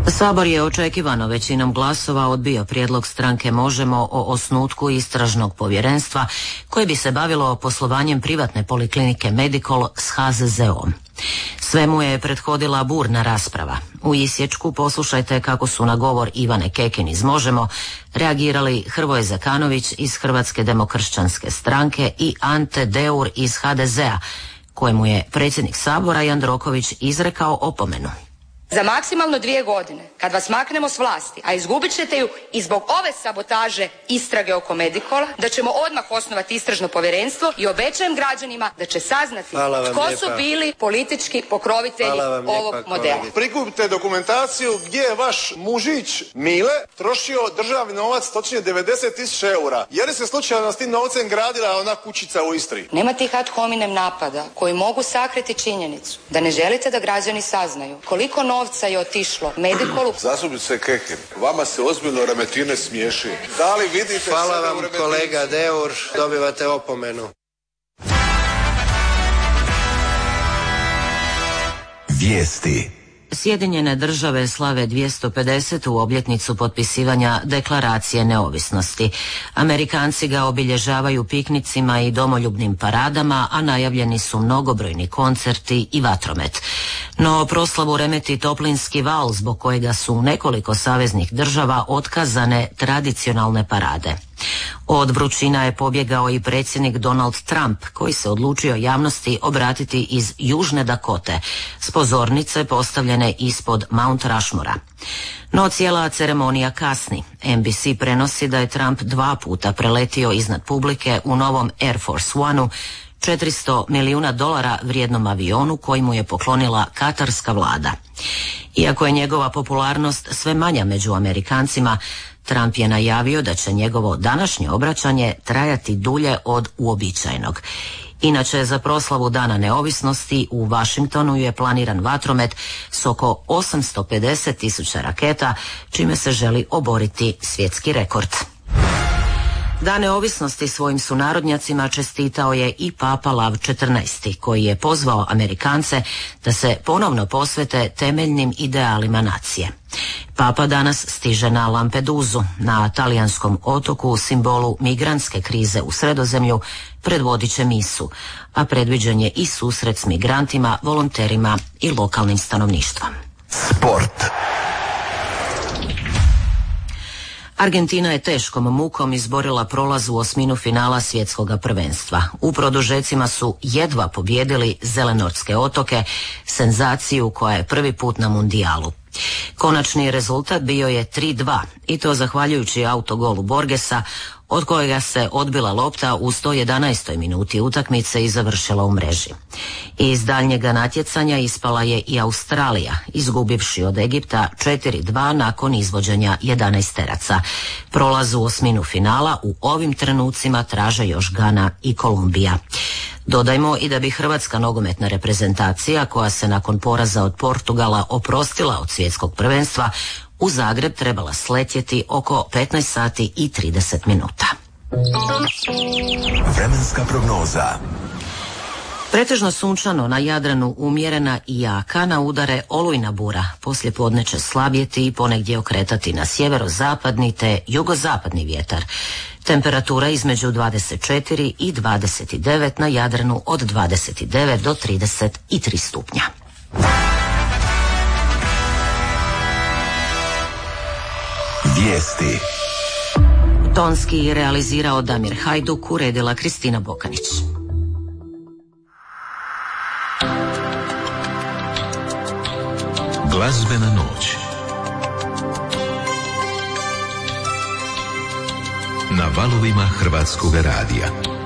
Sabor je očekivano većinom glasova odbio prijedlog stranke Možemo o osnutku istražnog povjerenstva koje bi se bavilo poslovanjem privatne poliklinike Medikol s HZZO-om. Svemu je prethodila burna rasprava. U isječku poslušajte kako su na govor Ivane Kekin iz Možemo reagirali Hrvoje Zekanović iz Hrvatske demokršćanske stranke i Ante Deur iz HDZ-a, kojemu je predsjednik Sabora Jandroković izrekao opomenu. Za maksimalno 2 godine, kad vas maknemo s vlasti, a izgubit ćete ju i zbog ove sabotaže istrage oko Medikola, da ćemo odmah osnovati istražno povjerenstvo i obećajem građanima da će saznati tko su bili politički pokrovitelji ovog modela. Prikupite dokumentaciju gdje je vaš mužić Mile trošio državni novac, točnije 90.000 eura. Je li se slučajno s tim novcem gradila ona kućica u Istri? Nema tih ad hominem napada koji mogu sakriti činjenicu da ne želite da građani saznaju koliko novca je otišlo Medikolu. Zastupnice Kekin, vama se ozbiljno Remetine smiješi. Da li vidite... Hvala vam kolega Deur, dobivate opomenu. Vijesti. Sjedinjene države slave 250. obljetnicu potpisivanja Deklaracije neovisnosti. Amerikanci ga obilježavaju piknicima i domoljubnim paradama, a najavljeni su mnogobrojni koncerti i vatromet. No proslavu remeti toplinski val zbog kojega su u nekoliko saveznih država otkazane tradicionalne parade. Od vrućina je pobjegao i predsjednik Donald Trump, koji se odlučio javnosti obratiti iz Južne Dakote, s pozornice postavljene ispod Mount Rushmora. No cijela ceremonija kasni. NBC prenosi da je Trump 2 puta preletio iznad publike u novom Air Force One-u, $400 milijuna vrijednom avionu koji mu je poklonila katarska vlada. Iako je njegova popularnost sve manja među Amerikancima, Trump je najavio da će njegovo današnje obraćanje trajati dulje od uobičajenog. Inače, za proslavu Dana neovisnosti u Washingtonu je planiran vatromet s oko 850.000 raketa, čime se želi oboriti svjetski rekord. Dan neovisnosti svojim sunarodnjacima čestitao je i Papa Lav XIV, koji je pozvao Amerikance da se ponovno posvete temeljnim idealima nacije. Papa danas stiže na Lampedusu, na talijanskom otoku, simbolu migrantske krize u Sredozemlju, predvodit će misu, a predviđen je i susret s migrantima, volonterima i lokalnim stanovništvom. Sport. Argentina je teškom mukom izborila prolaz u osminu finala svjetskog prvenstva. U produžecima su jedva pobijedili Zelenortske otoke, senzaciju koja je prvi put na mundijalu. Konačni rezultat bio je 3:2 i to zahvaljujući autogolu Borgesa, od kojega se odbila lopta u 111. minuti utakmice i završila u mreži. Iz daljnjega natjecanja ispala je i Australija, izgubivši od Egipta 4:2 nakon izvođenja 11 teraca. Prolaz u osminu finala u ovim trenucima traže još Gana i Kolumbija. Dodajmo i da bi hrvatska nogometna reprezentacija, koja se nakon poraza od Portugala oprostila od svjetskog prvenstva, u Zagreb trebala sletjeti oko 15 sati i 30 minuta. Vremenska prognoza. Pretežno sunčano, na Jadranu umjerena i jaka, na udare olujna bura. Poslije podne će slabjeti i ponegdje okretati na sjeverozapadni te jugozapadni vjetar. Temperatura između 24 i 29, na Jadranu od 29 do 33 stupnja. Vijesti. Tonski realizirao Damir Hajduk, uredila Kristina Bokanić. Glazbena noć na valovima Hrvatskog radija.